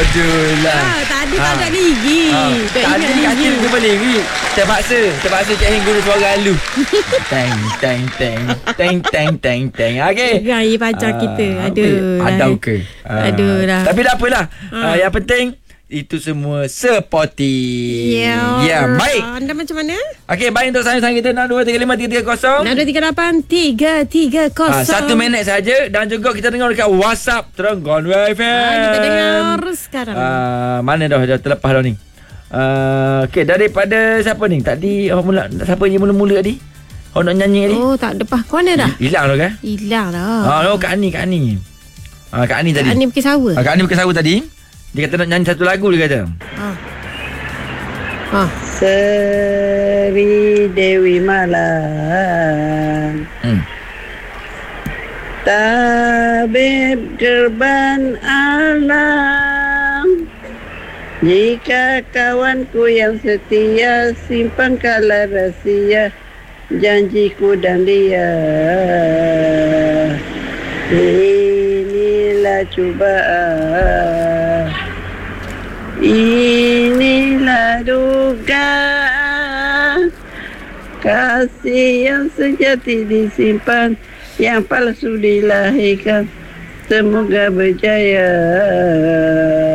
Aduh lah. Tadi tak ada lagi. Tadi kata jumpa lagi. Terpaksa Cik Hing guna suara halu. Teng teng teng teng teng teng teng. Okey. Raya pacar kita. Aduh. Ada ke? Aduh lah. Tapi tak apalah. Yang penting itu semua sporty. Ya, baik. Anda macam mana? Okey, baik untuk saya kita 62353330. 62353330. 1 minit saja dan juga kita dengar dekat WhatsApp Terengganu FM. Kita dengar sekarang. Mana dah terlepas dah ni. Okey, daripada siapa ni? Tadi siapa je mula-mula tadi? Nak nyanyi tadi? Oh, tak ada pas. Kau mana dah? Hilang dah kan? Hilang dah. Kak Ani. Kak Ani tadi. Kak Ani pergi sawa. Kak Ani pergi sawa tadi. Dia kata nak nyanyi satu lagu dia kata. Seri Dewi Malang. Tabib Gerban Alam. Jika kawanku yang setia simpan kala rahsia janjiku dan dia. Inilah cubaan, inilah dugaan, kasih yang sejati disimpan, yang palsu dilahirkan. Semoga berjaya.